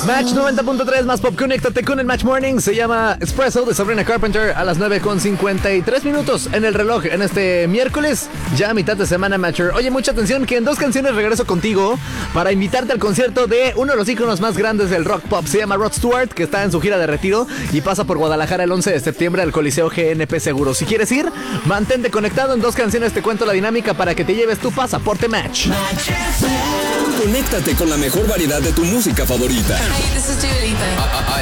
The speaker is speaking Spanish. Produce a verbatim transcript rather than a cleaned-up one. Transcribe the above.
Match noventa punto tres más pop. Conéctate con el Match Morning. Se llama Espresso de Sabrina Carpenter a las nueve con cincuenta y tres minutos en el reloj en este miércoles, ya a mitad de semana, Matcher. Oye, mucha atención que en dos canciones regreso contigo para invitarte al concierto de uno de los íconos más grandes del rock pop. Se llama Rod Stewart, que está en su gira de retiro y pasa por Guadalajara el once de septiembre al Coliseo G N P Seguros. Si quieres ir, mantente conectado. En dos canciones te cuento la dinámica para que te lleves tu pasaporte Match. Conéctate con la mejor variedad de tu música favorita. Hey, this is Dua Lipa.